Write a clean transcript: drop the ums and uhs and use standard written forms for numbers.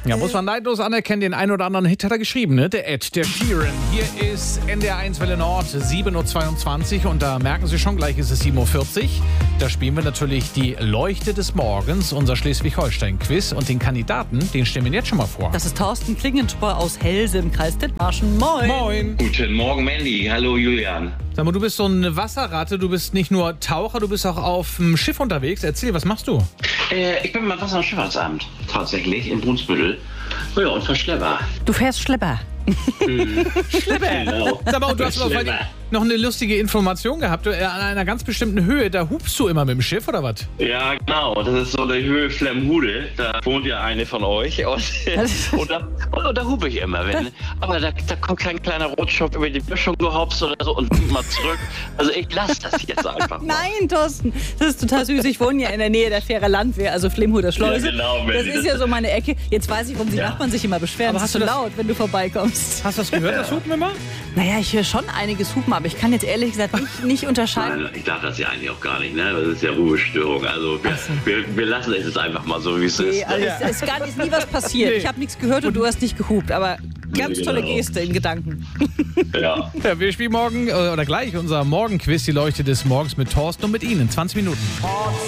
Ja, muss man neidlos anerkennen, den einen oder anderen Hit hat er geschrieben, ne? Der Ed, der Sheeran. Hier ist NDR1 Welle Nord, 7.22 Uhr und da merken Sie schon, gleich ist es 7.40 Uhr. Da spielen wir natürlich die Leuchte des Morgens, unser Schleswig-Holstein-Quiz und den Kandidaten, den stellen wir jetzt schon mal vor. Das ist Thorsten Klingenspor aus Helse im Kreis Dithmarschen. Moin. Moin. Guten Morgen, Mandy. Hallo, Julian. Sag mal, du bist so eine Wasserratte, du bist nicht nur Taucher, du bist auch auf dem Schiff unterwegs. Erzähl, was machst du? Ich bin beim Wasser- und Schifffahrtsamt, tatsächlich, in Brunsbüttel. Oh ja, und Verschlepper. Du fährst Schlepper. Schlepper. Genau. Sag mal, und du hast aber Schlepper. noch eine lustige Information gehabt. An einer ganz bestimmten Höhe, da hupst du immer mit dem Schiff, oder was? Ja, genau. Das ist so die Höhe Flemhude. Da wohnt ja eine von euch. Und da hupe ich immer. Aber da kommt kein kleiner Rotschopf über die Böschung gehopst oder so und mal zurück. Also ich lasse das jetzt einfach mal. Nein, Thorsten, das ist total süß. Ich wohne ja in der Nähe der Fähre Landwehr, also Flemhuder Schleuse. Ja, genau, das Mandy. ist ja so meine Ecke. Jetzt weiß ich, warum die Nachbarn sich immer beschweren. Aber Es hast ist du so das- laut, wenn du vorbeikommst. Hast du das gehört, das Hupen immer? Naja, ich höre schon einiges Hupen, aber ich kann jetzt ehrlich gesagt nicht unterscheiden. Nein, ich darf das ja eigentlich auch gar nicht, ne? Das ist ja Ruhestörung. Also wir lassen es jetzt einfach mal so, wie es Nee, ist. also es ist gar nicht nie was passiert. Nee. Ich habe nichts gehört und du hast nicht gehupt, aber ganz tolle Genau. Geste in Gedanken. Ja. Ja, wir spielen morgen oder gleich unser Morgenquiz, die Leuchte des Morgens mit Thorsten und mit Ihnen in 20 Minuten.